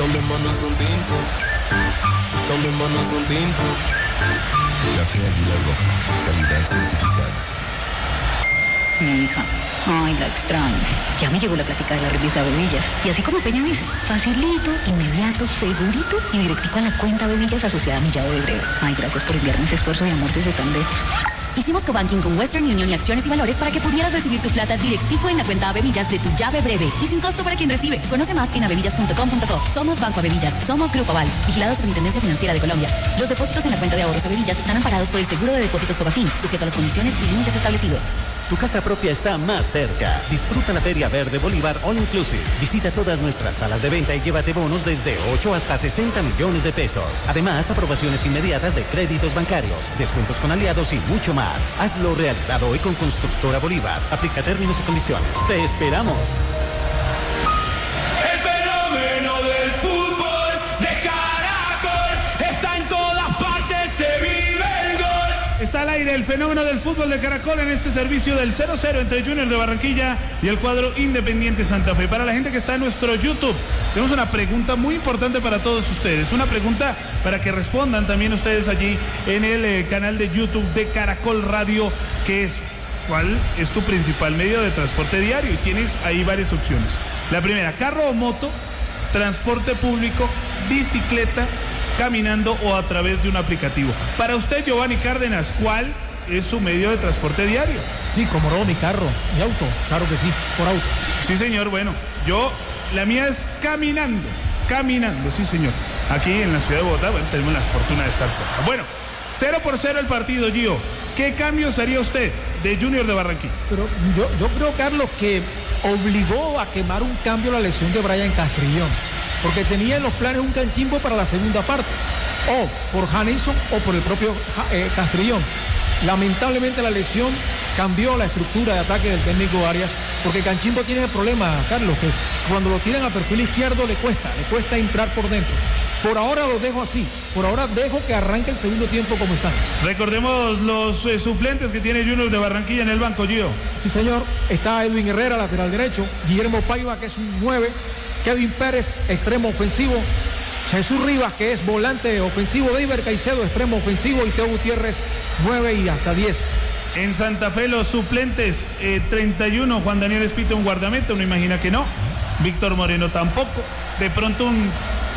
Tomémonos un tinto. Tomémonos un tinto. Café Águila Roja, calidad certificada. Mi hija, ay, la extraño. Ya me llegó la plática de la revista Bebillas. Y así como Peña dice, facilito, inmediato, segurito y directico a la cuenta Bebillas asociada a mi llave de breve. Ay, gracias por enviarme ese esfuerzo de amor desde tan lejos. Hicimos cobanking con Western Union y Acciones y Valores para que pudieras recibir tu plata directico en la cuenta Bebillas de tu llave breve y sin costo para quien recibe. Conoce más en abebillas.com.co. Somos Banco Abebillas, somos Grupo Aval, vigilados por Superintendencia Financiera de Colombia. Los depósitos en la cuenta de ahorros Abebillas están amparados por el Seguro de Depósitos Fogafín, sujeto a las condiciones y límites establecidos. Tu casa propia está más cerca. Disfruta la Feria Verde Bolívar All Inclusive. Visita todas nuestras salas de venta y llévate bonos desde 8 hasta 60 millones de pesos. Además, aprobaciones inmediatas de créditos bancarios, descuentos con aliados y mucho más. Hazlo realidad hoy con Constructora Bolívar. Aplica términos y condiciones. ¡Te esperamos! El fenómeno del fútbol de Caracol está en todas partes, se vive el gol. Está al aire el fenómeno del fútbol de Caracol en este servicio del 0-0 entre Junior de Barranquilla y el cuadro Independiente Santa Fe. Para la gente que está en nuestro YouTube, tenemos una pregunta muy importante para todos ustedes. Una pregunta para que respondan también ustedes allí en el canal de YouTube de Caracol Radio, que es: ¿cuál es tu principal medio de transporte diario? Y tienes ahí varias opciones. La primera, carro o moto, transporte público, bicicleta, caminando o a través de un aplicativo. Para usted, Giovanni Cárdenas, ¿cuál es su medio de transporte diario? Sí, como no, mi carro, mi auto, claro que sí, por auto. Sí, señor, bueno, la mía es caminando, sí, señor. Aquí en la ciudad de Bogotá, bueno, tenemos la fortuna de estar cerca. Bueno, 0-0 el partido, Gio. ¿Qué cambios haría usted de Junior de Barranquilla? Pero yo creo, Carlos, que obligó a quemar un cambio la lesión de Brian Castrillón, porque tenía en los planes un Canchimbo para la segunda parte, o por Janison o por el propio Castrillón. Lamentablemente la lesión cambió la estructura de ataque del técnico Arias, porque Canchimbo tiene el problema, Carlos, que cuando lo tiran a perfil izquierdo le cuesta entrar por dentro. Por ahora lo dejo así, por ahora dejo que arranque el segundo tiempo como está. Recordemos los suplentes que tiene Junior de Barranquilla en el banco, Gio. Sí, señor, está Edwin Herrera, lateral derecho, Guillermo Paiva, que es un 9, Kevin Pérez, extremo ofensivo, Jesús Rivas, que es volante ofensivo, Deiber Caicedo, extremo ofensivo, y Teo Gutiérrez, 9 y hasta 10. En Santa Fe los suplentes, 31, Juan Daniel Espita, un guardameta, uno imagina que no. Víctor Moreno tampoco. De pronto un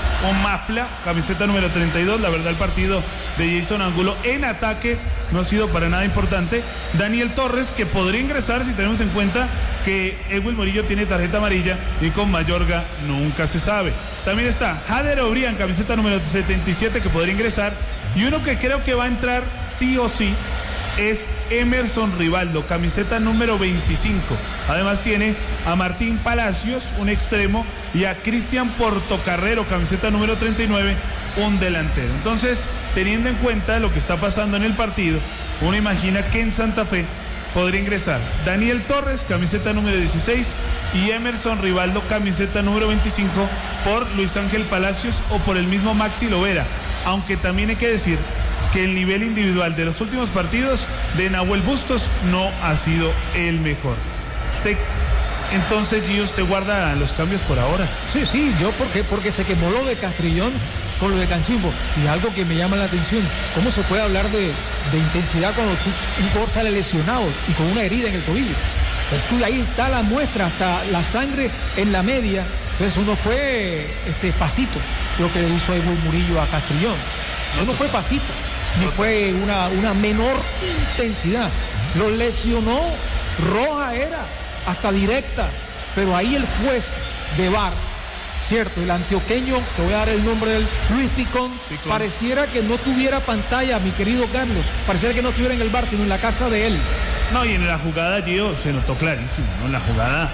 Mafla, camiseta número 32. La verdad, el partido de Jason Angulo en ataque no ha sido para nada importante. Daniel Torres, que podría ingresar si tenemos en cuenta que Edwin Murillo tiene tarjeta amarilla y con Mayorga nunca se sabe. También está Jader Obrián, camiseta número 77, que podría ingresar. Y uno que creo que va a entrar sí o sí es Emerson Rivaldo, camiseta número 25. Además tiene a Martín Palacios, un extremo, y a Cristian Portocarrero, camiseta número 39, un delantero. Entonces, teniendo en cuenta lo que está pasando en el partido, uno imagina que en Santa Fe podría ingresar Daniel Torres, camiseta número 16, y Emerson Rivaldo, camiseta número 25, por Luis Ángel Palacios o por el mismo Maxi Lovera. Aunque también hay que decir que el nivel individual de los últimos partidos de Nahuel Bustos no ha sido el mejor. Usted, entonces, Gio, usted guarda los cambios por ahora. Sí, yo porque se quemó lo de Castrillón con lo de Canchimbo. Y algo que me llama la atención, ¿cómo se puede hablar de intensidad cuando un jugador sale lesionado y con una herida en el tobillo? Es que ahí está la muestra, hasta la sangre en la media. Entonces uno fue pasito lo que le hizo Edwin Murillo a Castrillón. Eso no fue pasito, ni fue una menor intensidad. Lo lesionó, roja era, hasta directa, pero ahí el juez de VAR, cierto, el antioqueño, te voy a dar el nombre de él, Luis Picón, pareciera que no tuviera pantalla, mi querido Carlos, pareciera que no estuviera en el VAR, sino en la casa de él. No, y en la jugada, Gio, se notó clarísimo, ¿no? En la jugada,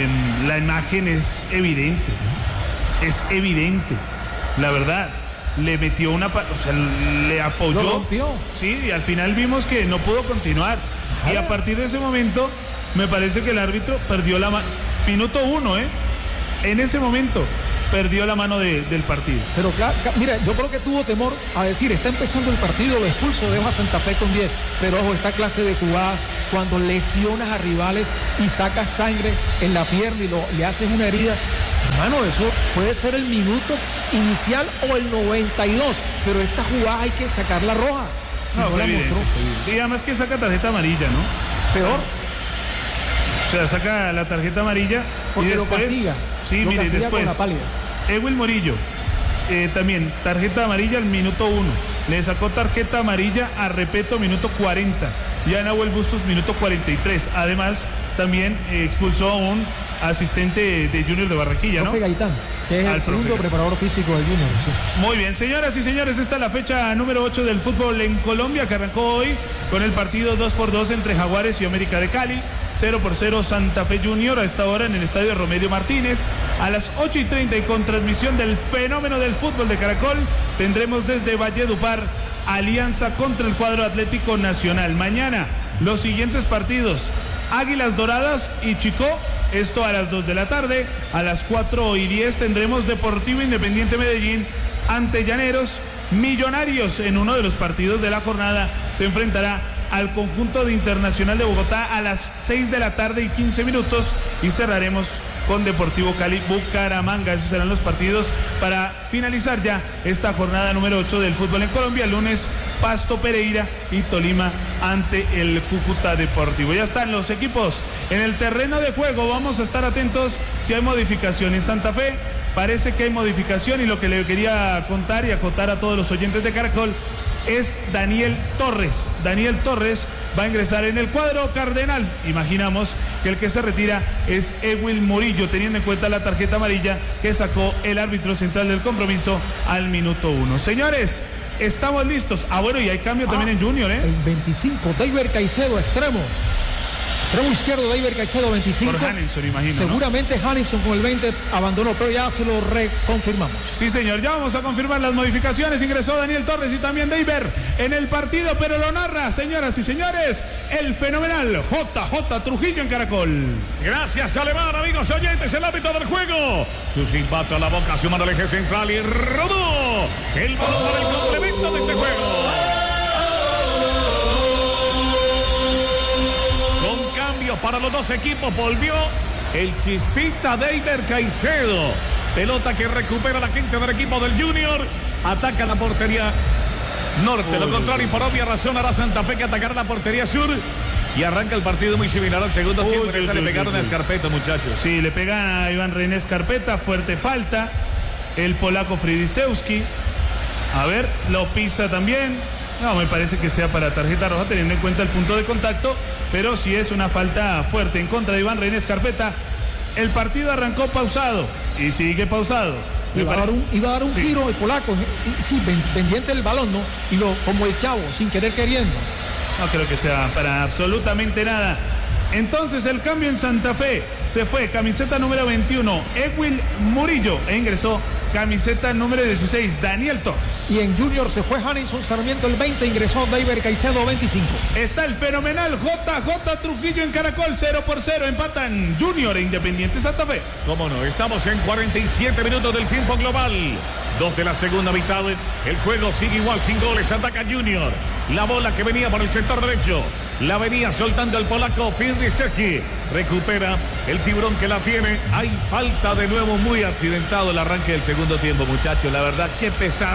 la imagen es evidente, la verdad. Le metió le apoyó. Lo rompió. Sí, y al final vimos que no pudo continuar. Y a partir de ese momento, me parece que el árbitro perdió la mano. Minuto 1, en ese momento perdió la mano del partido. Pero mira, yo creo que tuvo temor a decir, está empezando el partido, lo expulso, dejo a Santa Fe con 10. Pero ojo, esta clase de jugadas, cuando lesionas a rivales y sacas sangre en la pierna y le haces una herida, Hermano, eso puede ser el minuto inicial o el 92, pero esta jugada hay que sacar la roja. No, fue evidente. Y además que saca tarjeta amarilla, ¿no? Peor. O sea, saca la tarjeta amarilla porque y después... lo castiga. Sí, mire, después... Ewell Morillo, también tarjeta amarilla al minuto 1. Le sacó tarjeta amarilla a Repeto, minuto 40. Y a Nahuel Bustos, minuto 43. Además, también expulsó a un asistente de Junior de Barranquilla, ¿no? Gaitán, que es el segundo preparador físico del Junior. Sí. Muy bien, señoras y señores, esta es la fecha número 8 del fútbol en Colombia, que arrancó hoy con el partido 2-2 entre Jaguares y América de Cali. 0-0 Santa Fe Junior a esta hora en el estadio Romelio Martínez. A las 8:30 y con transmisión del fenómeno del fútbol de Caracol, tendremos desde Valledupar Alianza contra el cuadro Atlético Nacional. Mañana los siguientes partidos: Águilas Doradas y Chicó, esto a las 2 de la tarde. A las 4:10 tendremos Deportivo Independiente Medellín ante Llaneros. Millonarios, en uno de los partidos de la jornada, se enfrentará al conjunto de Internacional de Bogotá a las 6 de la tarde y 15 minutos, y cerraremos con Deportivo Cali Bucaramanga. Esos serán los partidos para finalizar ya esta jornada número 8 del fútbol en Colombia. El lunes, Pasto Pereira y Tolima ante el Cúcuta Deportivo. Ya están los equipos en el terreno de juego. Vamos a estar atentos si hay modificación en Santa Fe. Parece que hay modificación, y lo que le quería contar y acotar a todos los oyentes de Caracol es Daniel Torres. Daniel Torres va a ingresar en el cuadro cardenal. Imaginamos que el que se retira es Ewell Morillo, teniendo en cuenta la tarjeta amarilla que sacó el árbitro central del compromiso al minuto 1. Señores, estamos listos. Bueno, y hay cambio también en Junior, El 25, David Caicedo, extremo izquierdo, David Caicedo, 25. Por Hanison, imagino, seguramente, ¿no? Hanison con el 20 abandonó, pero ya se lo reconfirmamos. Sí, señor, ya vamos a confirmar las modificaciones. Ingresó Daniel Torres y también David en el partido, pero lo narra, señoras y señores, el fenomenal JJ Trujillo en Caracol. Gracias, Alemán, amigos oyentes, el árbitro del juego. Su silbato a la boca, su mano al eje central y rodó el balón para el complemento de este juego. Para los dos equipos volvió el Chispita David Caicedo. Pelota que recupera la gente del equipo del Junior. Ataca la portería norte. Lo contrario, y por obvia razón, hará Santa Fe, que atacará la portería sur. Y arranca el partido muy similar al segundo tiempo. Le pegaron a Escarpeta, muchachos. Sí, le pegan a Iván René Escarpeta. Fuerte falta. El polaco Fridisewski. A ver, lo pisa también. No, me parece que sea para tarjeta roja, teniendo en cuenta el punto de contacto, pero sí es una falta fuerte en contra de Iván René Escarpeta. El partido arrancó pausado y sigue pausado. Iba a dar un giro el polaco, sí, pendiente del balón, ¿no? Y como el chavo, sin querer queriendo. No creo que sea para absolutamente nada. Entonces el cambio en Santa Fe: se fue camiseta número 21 Ewell Morillo e ingresó camiseta número 16 Daniel Torres. Y en Junior se fue Hanison Sarmiento el 20, ingresó David Caicedo 25. Está el fenomenal JJ Trujillo en Caracol. 0-0 empatan Junior e Independiente Santa Fe. Cómo no, estamos en 47 minutos del tiempo global. 2 de la segunda mitad. El juego sigue igual, sin goles. Ataca Junior. La bola que venía por el sector derecho la venía soltando el polaco Fridisewski. Recupera el tiburón que la tiene. Hay falta de nuevo, muy accidentado el arranque del segundo tiempo, muchachos. La verdad, qué pesar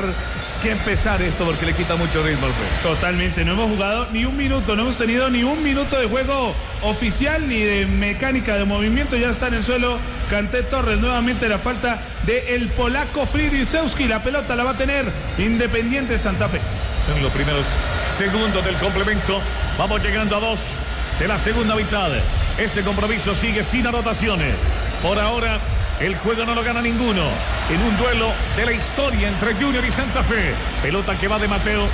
esto, porque le quita mucho ritmo al juego. Totalmente, no hemos jugado ni un minuto, no hemos tenido ni un minuto de juego oficial, ni de mecánica de movimiento. Ya está en el suelo Kanté Torres. Nuevamente la falta del polaco Fridisewski. La pelota la va a tener Independiente Santa Fe. Son los primeros segundos del complemento. Vamos llegando a 2 de la segunda mitad. Este compromiso sigue sin anotaciones. Por ahora, el juego no lo gana ninguno. En un duelo de la historia entre Junior y Santa Fe. Pelota que va de Mateo.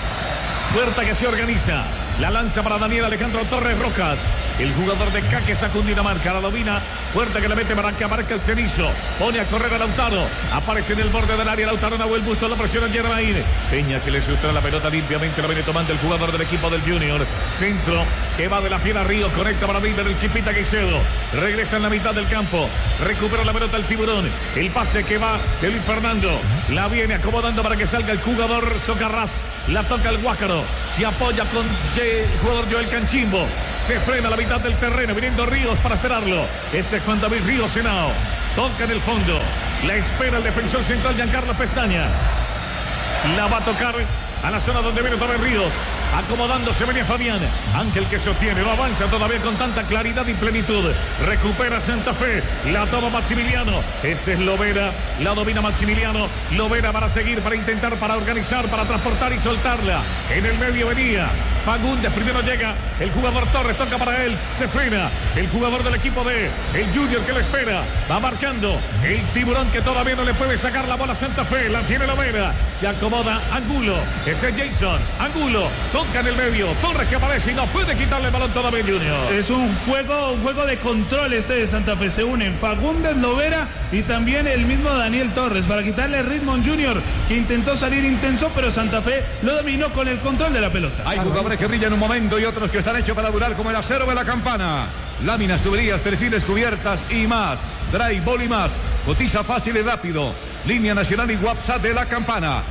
Puerta que se organiza. La lanza para Daniel Alejandro Torres Rojas. El jugador de Caque sacó Dinamarca. La domina. Puerta que le mete para que abarca el Cenizo. Pone a correr a Lautaro. Aparece en el borde del área. Lautaro, Nahuel Bustos, la presiona en Germain. Peña que le sustrae la pelota limpiamente. La viene tomando el jugador del equipo del Junior. Centro que va de la fiera Ríos. Conecta para David el Chispita Caicedo. Regresa en la mitad del campo. Recupera la pelota el tiburón. El pase que va de Luis Fernando. La viene acomodando para que salga el jugador Socarrás. La toca el Guácaro. Se apoya con el jugador Joel Canchimbo. Se frena a la mitad del terreno, viniendo Ríos para esperarlo. Este es Juan David Ríos Henao. Toca en el fondo. La espera el defensor central Giancarlo Pestaña. La va a tocar a la zona donde viene Tomás Ríos. Acomodándose venía Fabián. Ángel que sostiene, no avanza todavía con tanta claridad y plenitud. Recupera Santa Fe. La toma Maximiliano. Este es Lovera. La domina Maximiliano. Lovera para seguir, para intentar, para organizar, para transportar y soltarla. En el medio venía Fagundes. Primero llega el jugador Torres. Toca para él. Se frena. El jugador del equipo de el Junior que lo espera. Va marcando el Tiburón que todavía no le puede sacar la bola a Santa Fe. La tiene Lovera. Se acomoda Angulo. Ese es Jason. Angulo. Toca en el medio. Torres que aparece y no puede quitarle el balón todavía Junior. Es un juego de control este de Santa Fe. Se unen Fagundes, Lovera y también el mismo Daniel Torres para quitarle ritmo a Junior, que intentó salir intenso, pero Santa Fe lo dominó con el control de la pelota. Hay jugadores que brillan en un momento y otros que están hechos para durar, como el acero de la Campana. Láminas, tuberías, perfiles, cubiertas y más. Dry Ball y más. Cotiza fácil y rápido. Línea nacional y WhatsApp de la Campana.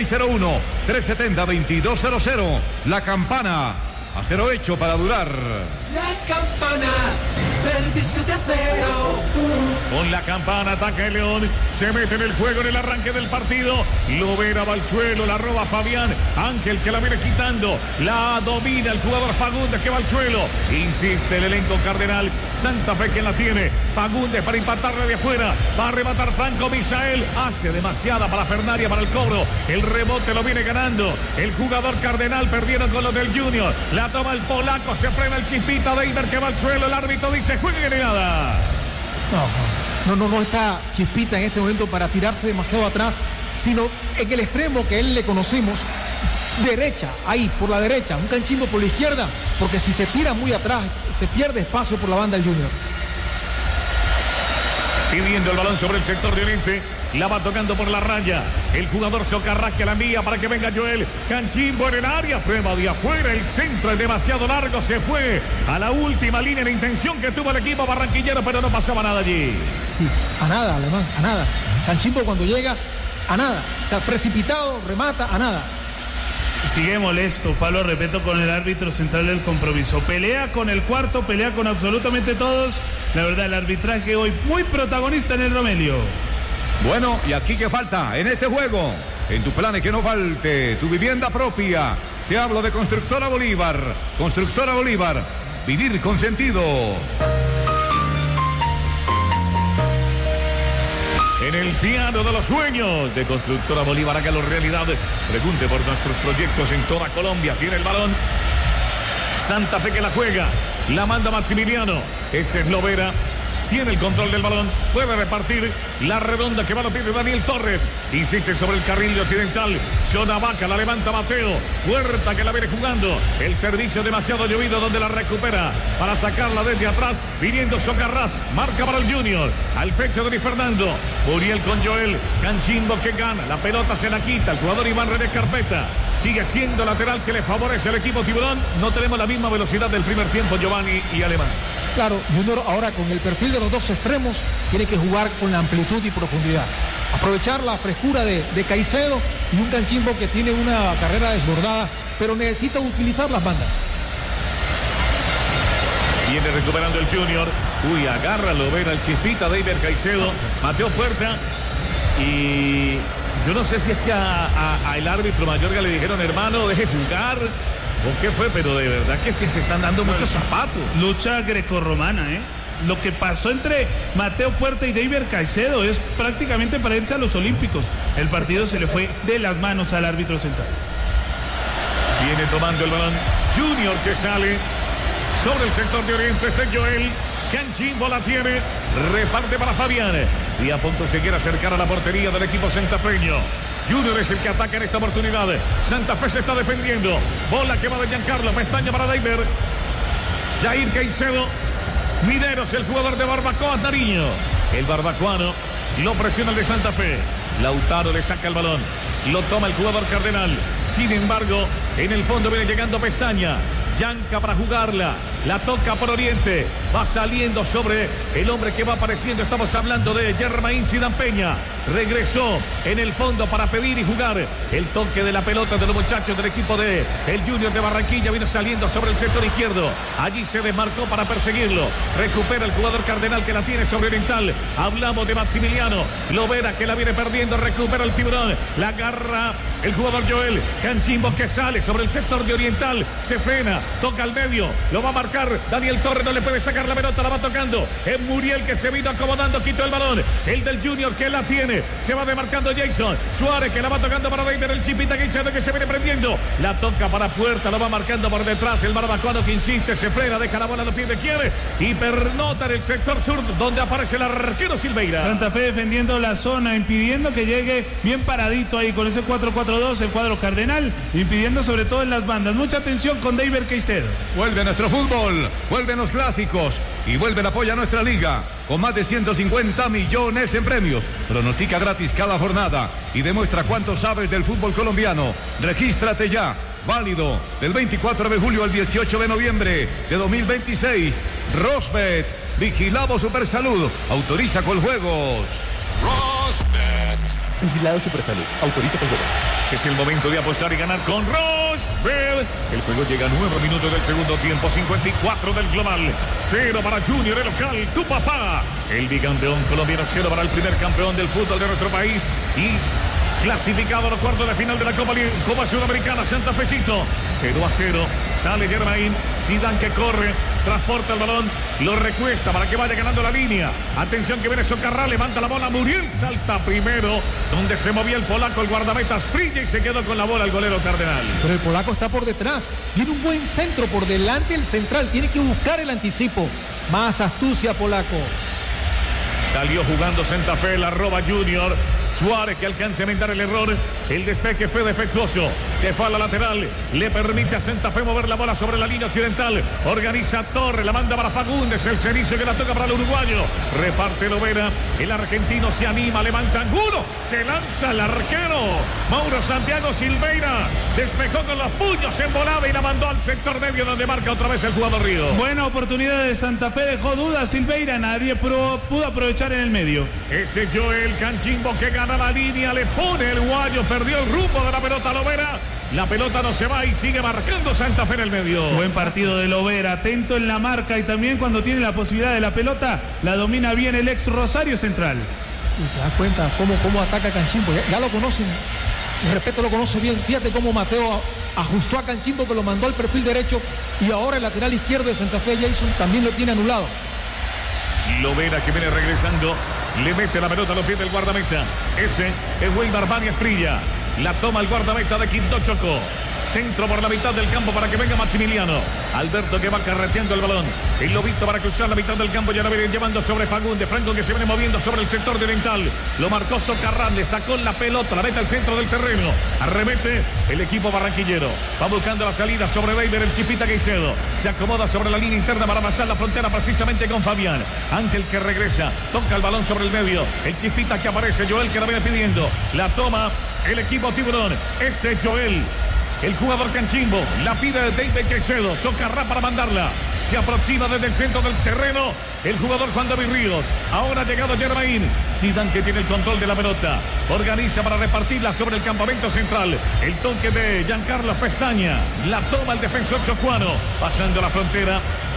601-370-2200. La Campana. Acero hecho para durar. La Campana, servicio de acero. Con la Campana ataca el León. Se mete en el juego en el arranque del partido. Lovera va al suelo, la roba Fabián. Ángel que la viene quitando. La domina el jugador Fagundes que va al suelo. Insiste el elenco cardenal. Santa Fe que la tiene. Fagundes para impactarle de afuera. Va a rematar Franco Misael. Hace demasiada para Fernaria para el cobro. El rebote lo viene ganando el jugador cardenal. Perdieron con los del Junior. La toma el polaco. Se frena el Chispita Deiber que va al suelo. El árbitro dice jueguen y nada. No está Chispita en este momento para tirarse demasiado atrás, sino en el extremo que él le conocemos, derecha, ahí, por la derecha, un Canchimbo por la izquierda, porque si se tira muy atrás, se pierde espacio por la banda del Junior. Pidiendo el balón sobre el sector de oriente. La va tocando por la raya. El jugador Socarrás que la envía para que venga Joel. Canchimbo en el área. Prueba de afuera. El centro es demasiado largo. Se fue a la última línea de intención que tuvo el equipo barranquillero, pero no pasaba nada allí. Sí, a nada, Alemán, a nada. Canchimbo cuando llega, a nada. O sea, precipitado, remata, a nada. Sigue molesto, Pablo, repito, con el árbitro central del compromiso. Pelea con el cuarto, pelea con absolutamente todos. La verdad, el arbitraje hoy muy protagonista en el Romelio. Bueno, y aquí que falta en este juego. En tus planes que no falte tu vivienda propia. Te hablo de Constructora Bolívar. Constructora Bolívar. Vivir con sentido. En el piano de los sueños de Constructora Bolívar, hágalo realidad. Pregunte por nuestros proyectos en toda Colombia. Tiene el balón Santa Fe que la juega. La manda Maximiliano. Este es Lovera. Tiene el control del balón. Puede repartir la redonda que va a los pies de Daniel Torres. Insiste sobre el carril occidental. Zona Vaca, la levanta Mateo. Huerta que la viene jugando. El servicio demasiado llovido donde la recupera para sacarla desde atrás. Viniendo Socarrás. Marca para el Junior. Al pecho de Luis Fernando. Muriel con Joel. Canchimbo que gana. La pelota se la quita. El jugador Iván René Carpeta. Sigue siendo lateral que le favorece al equipo Tiburón. No tenemos la misma velocidad del primer tiempo, Giovanni y Alemán. Claro, Junior ahora con el perfil de los dos extremos tiene que jugar con la amplitud y profundidad. Aprovechar la frescura de Caicedo y un Canchimbo que tiene una carrera desbordada, pero necesita utilizar las bandas. Viene recuperando el Junior. Uy, agarra Lovera, el Chispita, Deiber Caicedo, Mateo Puerta. Y yo no sé si es que a el árbitro Mayorga le dijeron, hermano, deje jugar. ¿O qué fue? Pero de verdad que es que se están dando muchos zapatos. Lucha grecorromana, ¿eh? Lo que pasó entre Mateo Puerta y Deiber Caicedo es prácticamente para irse a los Olímpicos. El partido se le fue de las manos al árbitro central. Viene tomando el balón Junior que sale sobre el sector de oriente. Este Joel. Canchimbo la tiene. Reparte para Fabián. Y a punto se quiere acercar a la portería del equipo santafeño. Junior es el que ataca en esta oportunidad. Santa Fe se está defendiendo. Bola que va de Giancarlo. Pestaña para Deiber. Jair Caicedo. Mineros, el jugador de Barbacoa, Nariño. El barbacoano lo presiona el de Santa Fe. Lautaro le saca el balón. Lo toma el jugador cardenal. Sin embargo, en el fondo viene llegando Pestaña. Yanca para jugarla. La toca por oriente. Va saliendo sobre el hombre que va apareciendo. Estamos hablando de Germain Zidane Peña. regresó en el fondo para pedir y jugar. El toque de la pelota de los muchachos del equipo de el Junior de Barranquilla vino saliendo sobre el sector izquierdo. Allí se desmarcó para perseguirlo. Recupera el jugador Cardenal que la tiene sobre Oriental. Hablamos de Maximiliano Lovera que la viene perdiendo. Recupera el Tiburón. La agarra el jugador Joel Canchimbo que sale sobre el sector de Oriental. Se frena. Toca al medio. Lo va a marcar Daniel Torres. No le puede sacar la pelota. La va tocando. Es Muriel que se vino acomodando. Quitó el balón. El del Junior que la tiene. Se va demarcando Jason Suárez que la va tocando para David. El Chipita que se viene prendiendo. La toca para Puerta. Lo va marcando por detrás. El barbacoano que insiste. Se frena. Deja la bola a los pies de Quiere. Y pernota en el sector sur donde aparece el arquero Silveira. Santa Fe defendiendo la zona. Impidiendo que llegue bien paradito ahí con ese 4-4-2. El cuadro Cardenal. Impidiendo sobre todo en las bandas. Mucha atención con David Caicedo. Vuelve nuestro fútbol. Vuelven los clásicos. Y vuelve el apoyo a nuestra liga, con más de 150 millones en premios. Pronostica gratis cada jornada y demuestra cuánto sabes del fútbol colombiano. Regístrate ya, válido del 24 de julio al 18 de noviembre de 2026. Rosbet, vigilado Supersalud, autoriza con juegos. Rosbet. Vigilado Supersalud, autoriza con juegos. Es el momento de apostar y ganar con Rosbet. El juego llega a 9 minutos del segundo tiempo, 54 del global, 0 para Junior, el local, tu papá. El bicampeón colombiano, 0 para el primer campeón del fútbol de nuestro país y clasificado a los cuartos de final de la Copa Sudamericana, Santa Fecito. 0-0, sale Germain, Zidane que corre, transporta el balón, lo recuesta para que vaya ganando la línea. Atención que viene Socarrá, levanta la bola, Muriel salta primero, donde se movía el polaco, el guardameta Asprilla y se quedó con la bola el golero Cardenal. Pero el polaco está por detrás, viene un buen centro por delante el central, tiene que buscar el anticipo. Más astucia polaco. Salió jugando Santa Fe, la roba Junior. Suárez que alcanza a inventar el error. El despeje fue defectuoso. Se fue a la lateral. Le permite a Santa Fe mover la bola sobre la línea occidental. Organiza Torre. La manda para Fagundes. El Cenizo que la toca para el uruguayo. Reparte Lovera. El argentino se anima. Levanta ángulo. Se lanza el arquero. Mauro Santiago Silveira. Despejó con los puños en volada y la mandó al sector medio donde marca otra vez el jugador Río. Buena oportunidad de Santa Fe. Dejó dudas Silveira. Nadie pudo aprovechar en el medio. Este Joel Canchimbo que gana la línea, le pone el guayo, perdió el rumbo de la pelota a Lovera. La pelota no se va y sigue marcando Santa Fe en el medio. Buen partido de Lovera, atento en la marca y también cuando tiene la posibilidad de la pelota, la domina bien el ex Rosario Central. Y te das cuenta cómo ataca Canchimbo, ya lo conocen, el respeto lo conoce bien. Fíjate cómo Mateo ajustó a Canchimbo que lo mandó al perfil derecho y ahora el lateral izquierdo de Santa Fe, Jason, también lo tiene anulado. Lovera que viene regresando, le mete la pelota a los pies del guardameta. Ese es Weimar Bani Esprilla. La toma el guardameta de Quinto Choco. Centro por la mitad del campo para que venga Maximiliano. Alberto que va carreteando el balón. El Lobito para cruzar la mitad del campo. Ya la viene llevando sobre Fagundes. Franco que se viene moviendo sobre el sector de Oriental. Lo marcó Socarrán. Le sacó la pelota. La mete al centro del terreno. Arremete el equipo barranquillero. Va buscando la salida sobre Weimar. El Chipita Caicedo. Se acomoda sobre la línea interna para pasar la frontera precisamente con Fabián. Ángel que regresa. Toca el balón sobre el medio. El Chipita que aparece. Joel que la viene pidiendo. La toma el equipo Tiburón. Este Joel. El jugador Canchimbo la pide de David Caicedo. Socarrá para mandarla. Se aproxima desde el centro del terreno el jugador Juan David Ríos. Ahora ha llegado Germain. Zidane que tiene el control de la pelota. Organiza para repartirla sobre el campamento central. El toque de Giancarlo Pestaña. La toma el defensor chocuano. Pasando la frontera.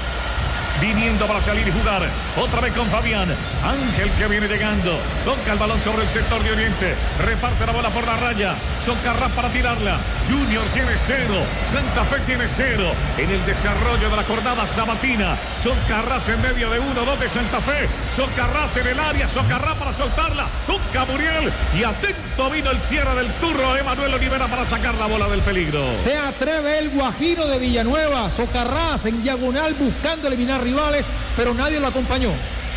Viniendo para salir y jugar. Otra vez con Fabián. Ángel que viene llegando. Toca el balón sobre el sector de Oriente. Reparte la bola por la raya. Socarrá para tirarla. Junior tiene 0. Santa Fe tiene 0. En el desarrollo de la jornada sabatina. Socarrás en medio de 1-2 de Santa Fe. Socarrás en el área. Socarrá para soltarla. Toca Muriel. Y atento vino el cierre del turro. Emanuel Olivera para sacar la bola del peligro. Se atreve el Guajiro de Villanueva. Socarrás en diagonal buscando eliminar rivales, pero nadie lo acompañó.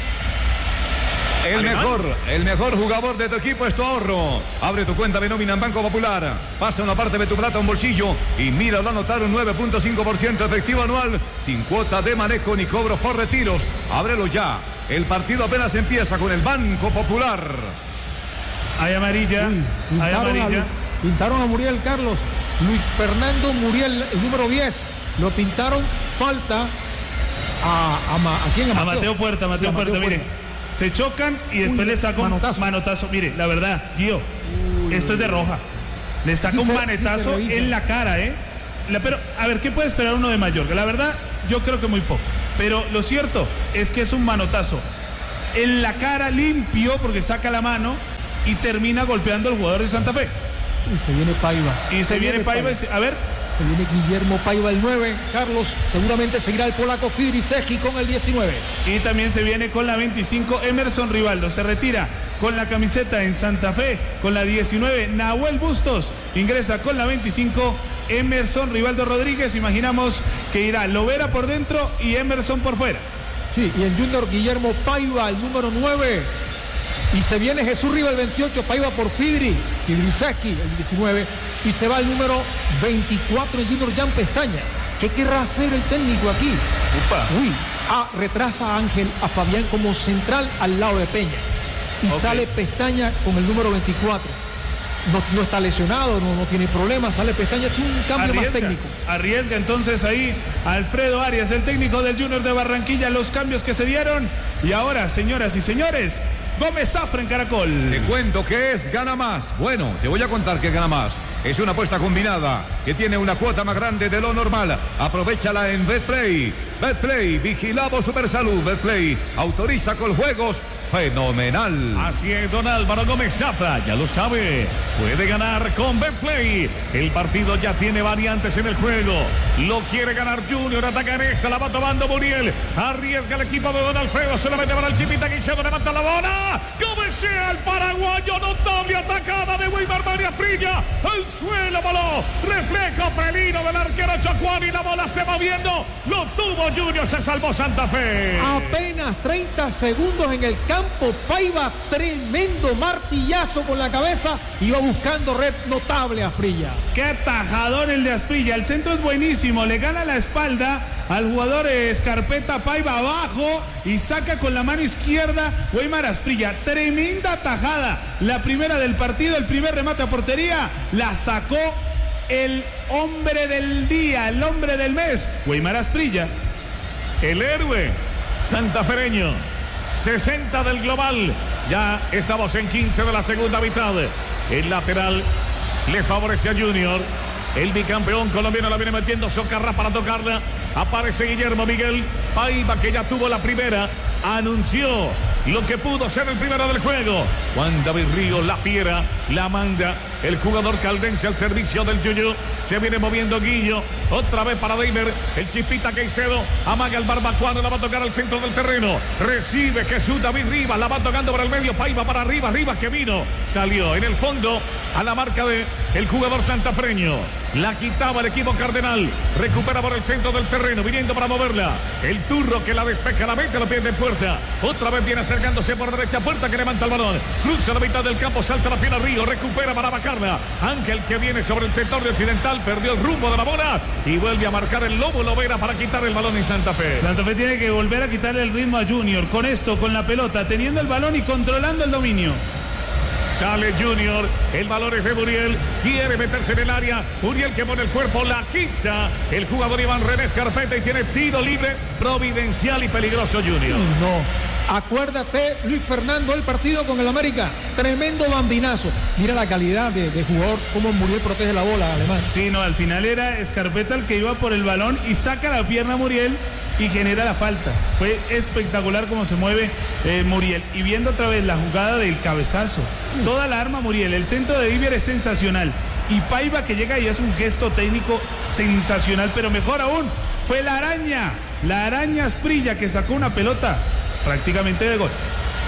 El mejor jugador de tu equipo es tu ahorro. Abre tu cuenta de nómina en Banco Popular. Pasa una parte de tu plata a un bolsillo y mira, lo anotaron 9.5% efectivo anual, sin cuota de manejo ni cobros por retiros. Ábrelo ya. El partido apenas empieza con el Banco Popular. Hay amarilla. Hay amarilla. Pintaron a Muriel, Carlos. Luis Fernando Muriel, el número 10. Lo pintaron falta. ¿A quién? A Mateo Puerta, Mateo Puerta, mire. Se chocan y después le saca un manotazo. Mire, la verdad, Gio, esto es de roja. Le saca un manetazo en la cara, pero, a ver, ¿qué puede esperar uno de Mallorca? La verdad, yo creo que muy poco. Pero lo cierto es que es un manotazo en la cara limpio porque saca la mano y termina golpeando al jugador de Santa Fe. Y se viene Paiva. Y se viene Paiva. A ver. Se viene Guillermo Paiva, el 9. Carlos, seguramente seguirá el polaco Fidrisewski con el 19. Y también se viene con la 25 Emerson Rivaldo. Se retira con la camiseta en Santa Fe. Con la 19 Nahuel Bustos. Ingresa con la 25 Emerson Rivaldo Rodríguez. Imaginamos que irá Lovera por dentro y Emerson por fuera. Sí, y en Junior Guillermo Paiva, el número 9. Y se viene Jesús Riva el 28, Paiva por Fidrisewski el 19. Y se va el número 24 en Junior Jan Pestaña. ¿Qué querrá hacer el técnico aquí? Retrasa a Fabián como central al lado de Peña. Y sale Pestaña con el número 24. No está lesionado, no tiene problemas, sale Pestaña, es un cambio más técnico. Arriesga entonces ahí Alfredo Arias, el técnico del Junior de Barranquilla, los cambios que se dieron. Y ahora, señoras y señores, Gómez Zafra en Caracol. Te cuento que es Gana Más. Bueno, te voy a contar que es Gana Más. Es una apuesta combinada que tiene una cuota más grande de lo normal. Aprovechala en Betplay. Betplay, vigilado Supersalud. Betplay, autoriza con juegos. Fenomenal. Así es, don Álvaro Gómez Zafra, ya lo sabe, puede ganar con Betplay. El partido ya tiene variantes en el juego. Lo quiere ganar Junior, ataca en esta, la va tomando Muriel. Arriesga el equipo de don Alfredo, solamente para el Chipita Guisado, levanta la bola. Cabecea el paraguayo, notable atacada de Weimar María Prilla. El suelo voló, reflejo felino del arquero Chacuán y la bola se va viendo. Lo tuvo Junior, se salvó Santa Fe. Apenas 30 segundos en el campo. Paiva, tremendo martillazo con la cabeza, iba buscando red, notable Asprilla. Qué atajador el de Asprilla, el centro es buenísimo, le gana la espalda al jugador Escarpeta, Paiva abajo y saca con la mano izquierda Weimar Asprilla, tremenda atajada, la primera del partido, el primer remate a portería, la sacó el hombre del día, el hombre del mes, Weimar Asprilla. El héroe santafereño. 60 del global, ya estamos en 15 de la segunda mitad. El lateral le favorece a Junior. El bicampeón colombiano la viene metiendo Socarrás para tocarla. Aparece Guillermo Miguel Paiva, que ya tuvo la primera. Anunció lo que pudo ser el primero del juego. Juan David Ríos, la fiera, la manda. El jugador caldense al servicio del Yuyu. Se viene moviendo Guillo. Otra vez para Deimer. El Chipita Caicedo. Amaga el barbacuano. La va a tocar al centro del terreno. Recibe Jesús David Rivas. La va tocando para el medio. Paiva para Rivas. Rivas que vino. Salió en el fondo a la marca de el jugador santafreño. La quitaba el equipo cardenal. Recupera por el centro del terreno. Viniendo para moverla. El Turro que la despeja. La mete, la pierde en puerta. Otra vez viene acercándose por derecha. Puerta que levanta el balón. Cruza la mitad del campo. Salta la fiera Río. Recupera para Bacarla. Ángel que viene sobre el sector de Occidental. Perdió el rumbo de la bola. Y vuelve a marcar el Lobo Lovera para quitar el balón en Santa Fe. Santa Fe tiene que volver a quitarle el ritmo a Junior. Con esto, con la pelota. Teniendo el balón y controlando el dominio. Sale Junior, el balón es de Muriel, quiere meterse en el área, Muriel que pone el cuerpo, la quita el jugador Iván René Escarpeta y tiene tiro libre, providencial y peligroso Junior. No, acuérdate Luis Fernando, el partido con el América, tremendo bambinazo, mira la calidad de jugador, cómo Muriel protege la bola, Alemán. Sí, no, al final era Escarpeta el que iba por el balón y saca la pierna a Muriel y genera la falta. Fue espectacular cómo se mueve Muriel. Y viendo otra vez la jugada del cabezazo. Toda la arma Muriel. El centro de Iber es sensacional. Y Paiva que llega y es un gesto técnico sensacional. Pero mejor aún, fue la araña Asprilla que sacó una pelota prácticamente de gol.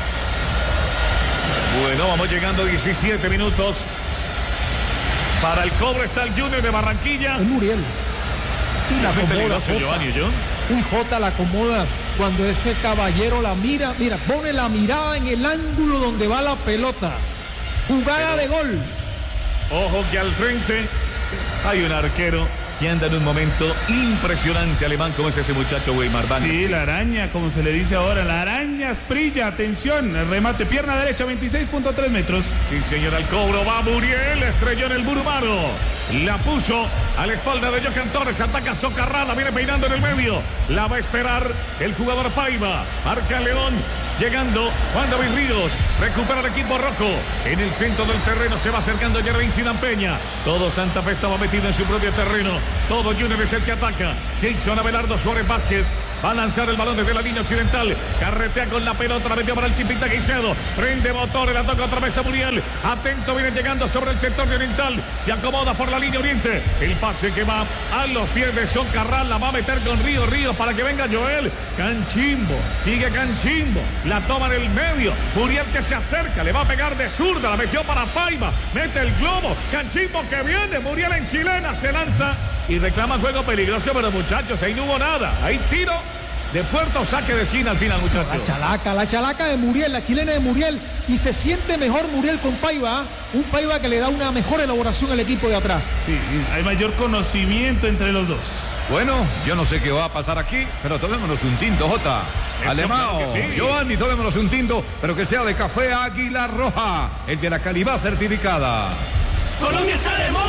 Bueno, vamos llegando a 17 minutos. Para el cobro está el Junior de Barranquilla. Es Muriel. Y la acomoda Jota la acomoda cuando ese caballero la mira, pone la mirada en el ángulo donde va la pelota. Jugada de gol. Ojo que al frente hay un arquero que anda en un momento impresionante, Alemán, como es ese muchacho Weimar. Sí, la araña, como se le dice ahora, la araña Asprilla, atención, el remate, pierna derecha, 26.3 metros. Sí, señor, al cobro va Muriel, estrelló en el muro humano. La puso a la espalda de Johan Torres. Ataca Socarrada. Viene peinando en el medio. La va a esperar el jugador Paiva. Marca León. Llegando Juan David Ríos. Recupera el equipo rojo. En el centro del terreno se va acercando Jervin Sinan Peña. Todo Santa Fe estaba metido en su propio terreno. Todo Junior es el que ataca. Jason Abelardo Suárez Vázquez va a lanzar el balón desde la línea occidental. Carretea con la pelota. La metió para el Chipita Guicedo. Prende motores. La toca otra vez a Muriel. Atento, viene llegando sobre el sector de oriental. Se acomoda por la línea oriente. El pase que va a los pies de Socarrán. La va a meter con Ríos para que venga Joel. Canchimbo. Sigue Canchimbo. La toma en el medio. Muriel que se acerca. Le va a pegar de zurda. La metió para Paiva. Mete el globo. Canchimbo que viene. Muriel en chilena. Se lanza y reclama juego peligroso. Pero muchachos, ahí no hubo nada. Hay tiro de puerto, saque de esquina al final, muchachos. La chalaca de Muriel, la chilena de Muriel. Y se siente mejor Muriel con Paiva. Un Paiva que le da una mejor elaboración al equipo de atrás. Sí, hay mayor conocimiento entre los dos. Bueno, yo no sé qué va a pasar aquí, pero tomémonos un tinto, Jota. Alemão, sí. Giovanni, tomémonos un tinto, pero que sea de café Águila Roja, el de la calidad certificada. Colombia está de moda.